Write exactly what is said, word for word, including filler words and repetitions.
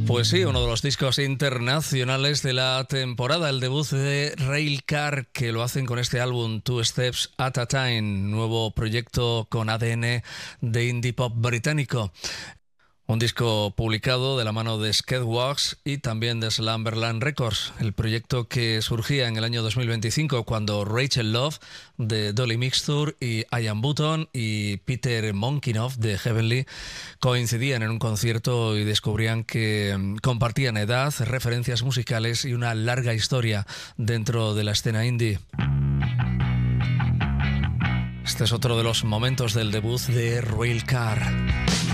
Pues sí, uno de los discos internacionales de la temporada, el debut de Railcar, que lo hacen con este álbum Two Steps at a Time, nuevo proyecto con A D N de indie pop británico. Un disco publicado de la mano de Sketchworks y también de Slumberland Records, el proyecto que surgía en el año dos mil veinticinco cuando Rachel Love de Dolly Mixture y Ian Button y Peter Monkinoff de Heavenly coincidían en un concierto y descubrían que compartían edad, referencias musicales y una larga historia dentro de la escena indie. Este es otro de los momentos del debut de Railcar.